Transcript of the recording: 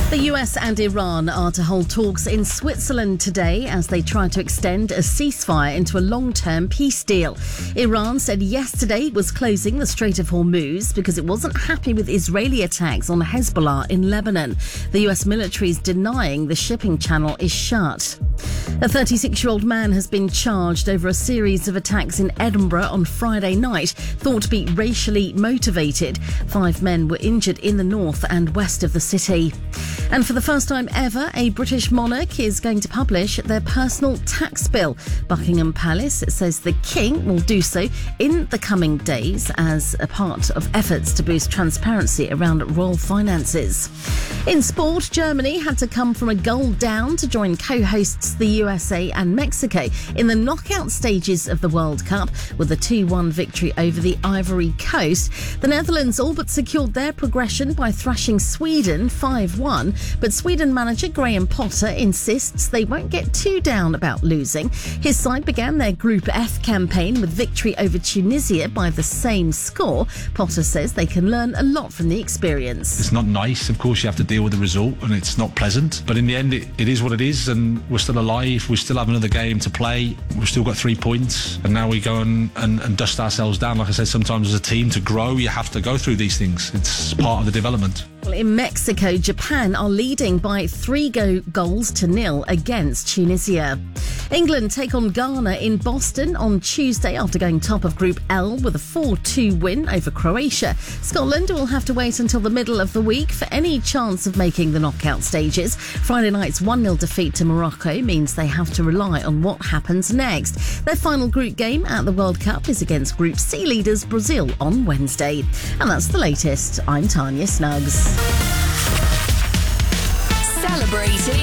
The US and Iran are to hold talks in Switzerland today as they try to extend a ceasefire into a long-term peace deal. Iran said yesterday it was closing the Strait of Hormuz because it wasn't happy with Israeli attacks on Hezbollah in Lebanon. The US military is denying the shipping channel is shut. A 36-year-old man has been charged over a series of attacks in Edinburgh on Friday night, thought to be racially motivated. 5 men were injured in the north and west of the city. And for the first time ever, a British monarch is going to publish their personal tax bill. Buckingham Palace says the King will do so in the coming days as a part of efforts to boost transparency around royal finances. In sport, Germany had to come from a goal down to join co-hosts the USA and Mexico in the knockout stages of the World Cup with a 2-1 victory over the Ivory Coast. The Netherlands all but secured their progression by thrashing Sweden 5-1. But Sweden manager Graham Potter insists they won't get too down about losing. His side began their Group F campaign with victory over Tunisia by the same score. Potter says they can learn a lot from the experience. It's not nice, of course you have to deal with the result and it's not pleasant, but in the end it is what it is and we're still alive, we still have another game to play, we've still got 3 points and now we go and dust ourselves down. Like I said, sometimes as a team to grow you have to go through these things, it's part of the development. Well, in Mexico, Japan are leading by 3 goals to 0 against Tunisia. England take on Ghana in Boston on Tuesday after going top of Group L with a 4-2 win over Croatia. Scotland will have to wait until the middle of the week for any chance of making the knockout stages. Friday night's 1-0 defeat to Morocco means they have to rely on what happens next. Their final group game at the World Cup is against Group C leaders Brazil on Wednesday. And that's the latest. I'm Tanya Snuggs. Celebrating